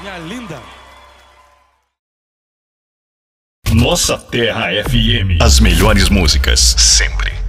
Minha linda. Nossa Terra FM. As melhores músicas, sempre.